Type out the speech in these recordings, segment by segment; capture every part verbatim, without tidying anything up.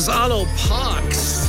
ist Arlo Parks.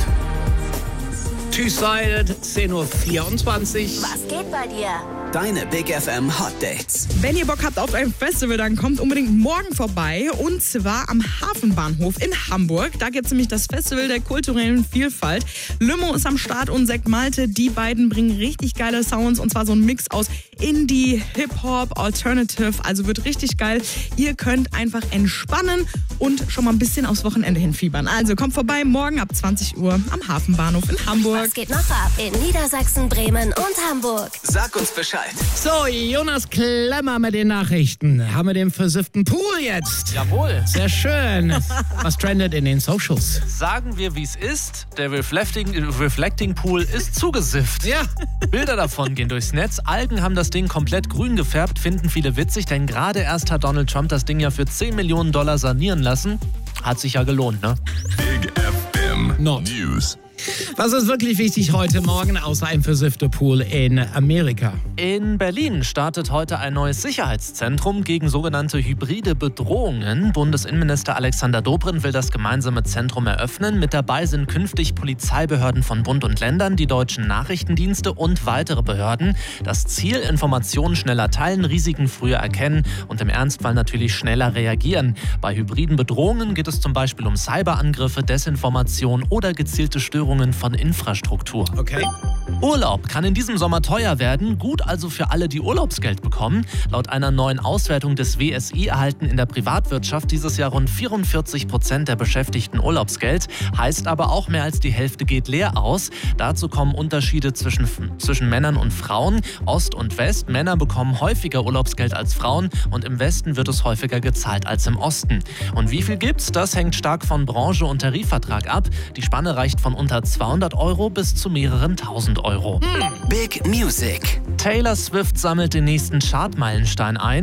Two-Sided, zehn Uhr vierundzwanzig. Was geht bei dir? Deine Big F M Hot Dates. Wenn ihr Bock habt auf ein Festival, dann kommt unbedingt morgen vorbei. Und zwar am Hafenbahnhof in Hamburg. Da gibt es nämlich das Festival der kulturellen Vielfalt. Limo ist am Start und Sekt Malte. Die beiden bringen richtig geile Sounds. Und zwar so ein Mix aus Indie, Hip-Hop, Alternative. Also wird richtig geil. Ihr könnt einfach entspannen und schon mal ein bisschen aufs Wochenende hinfiebern. Also kommt vorbei morgen ab zwanzig Uhr am Hafenbahnhof in Hamburg. Was geht noch ab in Niedersachsen, Bremen und Hamburg? Sag uns Bescheid. So, Jonas Klemmer mit den Nachrichten. Haben wir den versifften Pool jetzt? Jawohl. Sehr schön. Was trendet in den Socials? Sagen wir, wie es ist. Der Reflecting, Reflecting Pool ist zugesifft. Ja. Bilder davon gehen durchs Netz. Algen haben das Ding komplett grün gefärbt, finden viele witzig, denn gerade erst hat Donald Trump das Ding ja für zehn Millionen Dollar sanieren lassen. Hat sich ja gelohnt, ne? Big F M Not. News. Was ist wirklich wichtig heute Morgen, außer ein versiffter Pool in Amerika? In Berlin startet heute ein neues Sicherheitszentrum gegen sogenannte hybride Bedrohungen. Bundesinnenminister Alexander Dobrindt will das gemeinsame Zentrum eröffnen. Mit dabei sind künftig Polizeibehörden von Bund und Ländern, die deutschen Nachrichtendienste und weitere Behörden. Das Ziel: Informationen schneller teilen, Risiken früher erkennen und im Ernstfall natürlich schneller reagieren. Bei hybriden Bedrohungen geht es zum Beispiel um Cyberangriffe, Desinformation oder gezielte Störungen von Infrastruktur. Okay. Urlaub kann in diesem Sommer teuer werden, gut also für alle, die Urlaubsgeld bekommen. Laut einer neuen Auswertung des W S I erhalten in der Privatwirtschaft dieses Jahr rund vierundvierzig Prozent der Beschäftigten Urlaubsgeld. Heißt aber auch, mehr als die Hälfte geht leer aus. Dazu kommen Unterschiede zwischen, zwischen Männern und Frauen. Ost und West. Männer bekommen häufiger Urlaubsgeld als Frauen und im Westen wird es häufiger gezahlt als im Osten. Und wie viel gibt's? Das hängt stark von Branche und Tarifvertrag ab. Die Spanne reicht von unter zweihundert Euro bis zu mehreren tausend Euro. Hm. Big Music. Taylor Swift sammelt den nächsten Chartmeilenstein ein.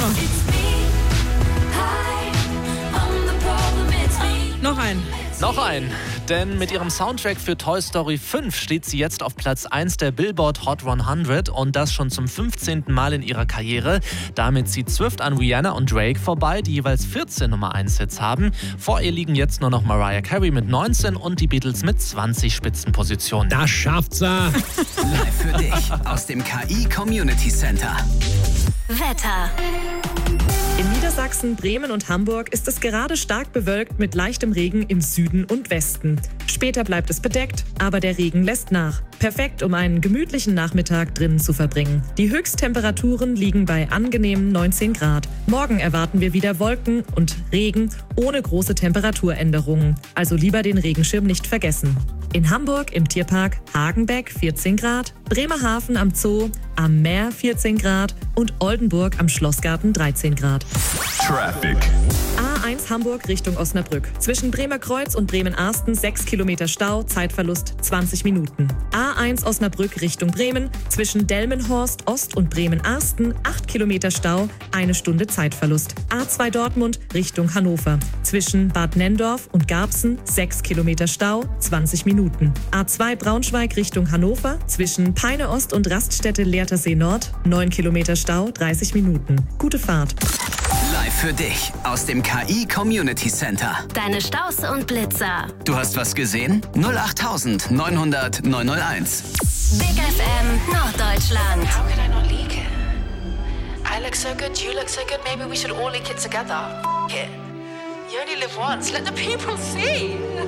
Noch ein. Noch ein. Denn mit ihrem Soundtrack für Toy Story fünf steht sie jetzt auf Platz eins der Billboard Hot hundert und das schon zum fünfzehnten Mal in ihrer Karriere. Damit zieht Swift an Rihanna und Drake vorbei, die jeweils vierzehn Nummer eins Hits haben. Vor ihr liegen jetzt nur noch Mariah Carey mit neunzehn und die Beatles mit zwanzig Spitzenpositionen. Das schafft sie. Live für dich aus dem K I Community Center. Wetter. In Niedersachsen, Bremen und Hamburg ist es gerade stark bewölkt mit leichtem Regen im Süden und Westen. Später bleibt es bedeckt, aber der Regen lässt nach. Perfekt, um einen gemütlichen Nachmittag drinnen zu verbringen. Die Höchsttemperaturen liegen bei angenehmen neunzehn Grad. Morgen erwarten wir wieder Wolken und Regen ohne große Temperaturänderungen. Also lieber den Regenschirm nicht vergessen. In Hamburg im Tierpark Hagenbeck vierzehn Grad, Bremerhaven am Zoo, am Meer vierzehn Grad und Oldenburg am Schlossgarten dreizehn Grad. Traffic. A eins Hamburg Richtung Osnabrück. Zwischen Bremerkreuz und Bremen-Arsten sechs Kilometer Stau, Zeitverlust zwanzig Minuten. A eins Osnabrück Richtung Bremen. Zwischen Delmenhorst Ost und Bremen-Arsten acht Kilometer Stau, eine Stunde Zeitverlust. A zwei Dortmund Richtung Hannover. Zwischen Bad Nenndorf und Garbsen sechs Kilometer Stau, zwanzig Minuten. A zwei Braunschweig Richtung Hannover. Zwischen Peine Ost und Raststätte Leertersee Nord neun Kilometer Stau, dreißig Minuten. Gute Fahrt. Live für dich aus dem K I Community Center. Deine Staus und Blitzer. Du hast was gesehen? null acht neunhundert neun null eins. Big F M Norddeutschland. How can I not leak it? I look so good, you look so good, maybe we should all leak it together. F it. You only live once, let the people see.